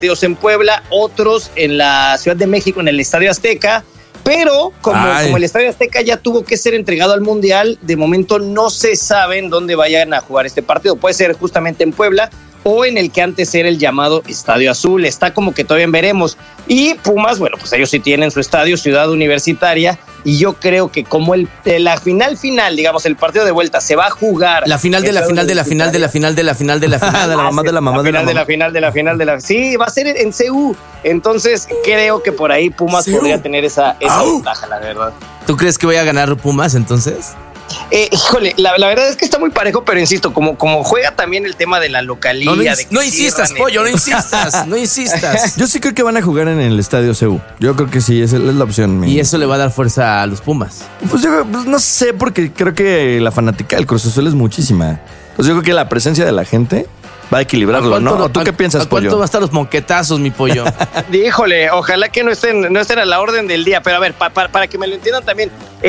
partidos en Puebla, otros en la Ciudad de México, en el Estadio Azteca. Pero como el Estadio Azteca ya tuvo que ser entregado al Mundial, de momento no se sabe en dónde vayan a jugar este partido. Puede ser justamente en Puebla o en el que antes era el llamado Estadio Azul. Está como que todavía veremos. Y Pumas, bueno, pues ellos sí tienen su estadio, Ciudad Universitaria, y yo creo que como la final, digamos, el partido de vuelta se va a jugar. La final de la final de la final de la final de la final de la final. De la mamá de la mamá de la final de la final de la final de la. Sí, va a ser en CU. Entonces creo que por ahí Pumas podría tener esa ventaja, la verdad. ¿Tú crees que voy a ganar Pumas entonces? Híjole, la verdad es que está muy parejo, pero insisto, como juega también el tema de la localía. No insistas, pollo, no insistas. Yo sí creo que van a jugar en el Estadio CU. Yo creo que sí, esa es la opción. ¿Y eso le va a dar fuerza a los Pumas? Pues yo no sé, porque creo que la fanática del Cruz Azul es muchísima. Entonces yo creo que la presencia de la gente va a equilibrarlo, ¿no? ¿Tú qué piensas, pollo? ¿Cuánto va a estar los monquetazos, mi pollo? Híjole, ojalá que no estén a la orden del día. Pero a ver, para que me lo entiendan también,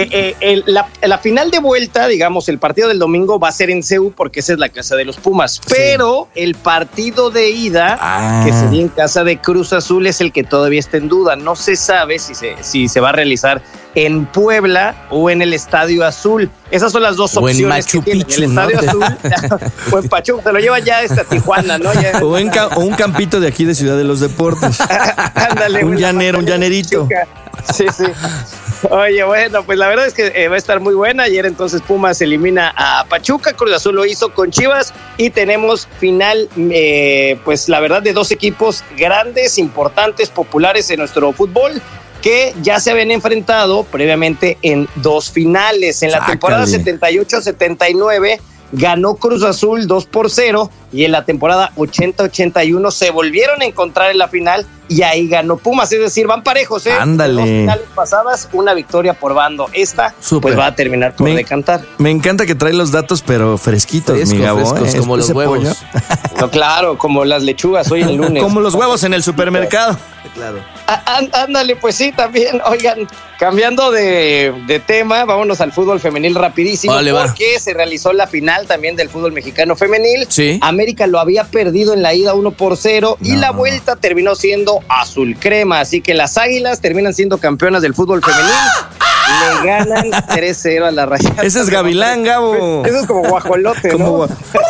la final de vuelta, digamos, el partido del domingo va a ser en CU porque esa es la casa de los Pumas. Pero el partido de ida, que sería en casa de Cruz Azul, es el que todavía está en duda. No se sabe si se va a realizar en Puebla o en el Estadio Azul. Esas son las dos opciones. O en Machu Picchu, el Estadio Azul o en Pachuca. Se lo lleva ya Tijuana, ¿no? Ya, o un campito de aquí de Ciudad de los Deportes. Ándale. Un llanerito. Sí. Oye, bueno, pues la verdad es que va a estar muy buena. Ayer entonces Pumas elimina a Pachuca, Cruz Azul lo hizo con Chivas y tenemos final, pues la verdad, de dos equipos grandes, importantes, populares en nuestro fútbol, que ya se habían enfrentado previamente en dos finales. En la temporada 78-79 ganó Cruz Azul 2-0 y en la temporada 80-81 se volvieron a encontrar en la final y ahí ganó Pumas, es decir, van parejos, Ándale. Dos finales pasadas, una victoria por bando. Esta pues va a terminar por decantar. Me encanta que trae los datos, pero fresquitos, mi Gabo, frescos, como los huevos. No, claro, como las lechugas hoy el lunes. Como los huevos en el supermercado. Claro. Ándale, pues sí, también. Oigan, cambiando de tema, vámonos al fútbol femenil rapidísimo, porque se realizó la final también del fútbol mexicano femenil. Sí. América lo había perdido en la ida 1-0 y la vuelta terminó siendo azul crema, así que las Águilas terminan siendo campeonas del fútbol femenil. Le ganan 3-0 a la Rayadas. Ese es Gavilán, Gabo. Eso es como guajolote, ¿no?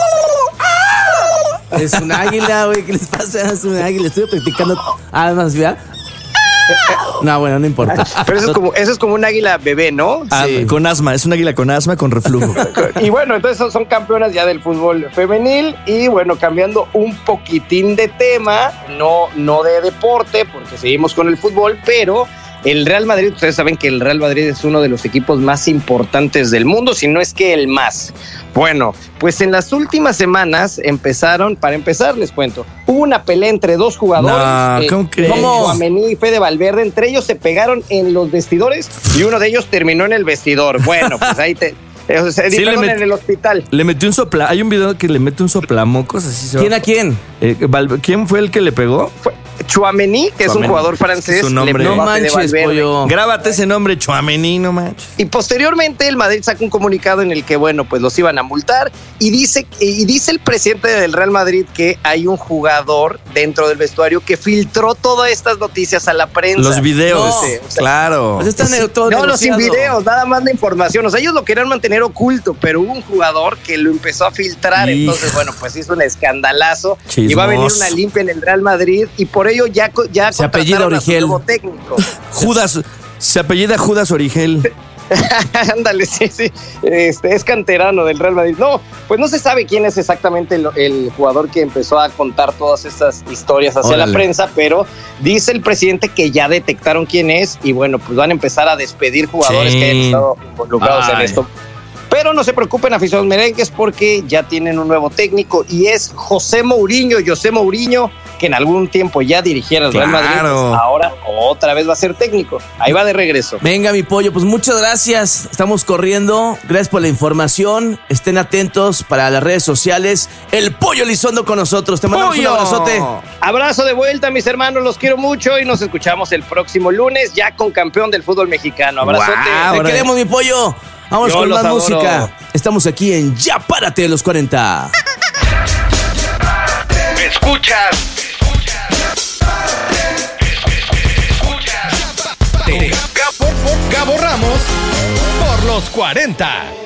Es un águila, güey. ¿Qué les pasa? Es un águila. Estoy practicando. Además, ¿verdad? No, bueno, no importa. Pero eso es como un águila bebé, ¿no? Sí. Con asma. Es un águila con asma, con reflujo. Y bueno, entonces son campeonas ya del fútbol femenil. Y bueno, cambiando un poquitín de tema, no de deporte, porque seguimos con el fútbol, pero el Real Madrid, ustedes saben que el Real Madrid es uno de los equipos más importantes del mundo, si no es que el más. Bueno, pues en las últimas semanas para empezar les cuento, hubo una pelea entre dos jugadores, Tchouaméni y Fede Valverde, entre ellos se pegaron en los vestidores y uno de ellos terminó en el vestidor. Bueno, pues ahí en el hospital. Le metió un hay un video que le mete un soplamocos, así. ¿Quién a quién? ¿Quién fue el que le pegó? Tchouaméni, que es un jugador francés. Su nombre. No manches, pollo. Grábate ese nombre, Tchouaméni, no manches. Y posteriormente el Madrid saca un comunicado en el que, bueno, pues los iban a multar y dice el presidente del Real Madrid que hay un jugador dentro del vestuario que filtró todas estas noticias a la prensa. Los videos, claro. Pues no, sin videos, nada más la información. O sea, ellos lo querían mantener oculto, pero hubo un jugador que lo empezó a filtrar. Entonces, bueno, pues hizo un escandalazo. Y va a venir una limpia en el Real Madrid y por ello ya se apellida Origel. Nuevo técnico. Se apellida Judas Origel. Ándale, sí. Es canterano del Real Madrid. No, pues no se sabe quién es exactamente el jugador que empezó a contar todas estas historias hacia la prensa, pero dice el presidente que ya detectaron quién es y bueno, pues van a empezar a despedir jugadores que hayan estado involucrados en esto. Pero no se preocupen, aficionados merengues, porque ya tienen un nuevo técnico y es José Mourinho, que en algún tiempo ya dirigiera el Real Madrid, pues ahora otra vez va a ser técnico. Ahí va de regreso. Venga, mi pollo, pues muchas gracias. Estamos corriendo. Gracias por la información. Estén atentos para las redes sociales. El Pollo Elizondo con nosotros. Te mandamos un abrazote. Abrazo de vuelta, mis hermanos. Los quiero mucho y nos escuchamos el próximo lunes ya con campeón del fútbol mexicano. Abrazote. Te queremos, mi pollo. Vamos con más música. Estamos aquí en Ya Párate de los 40. Escuchas Los 40.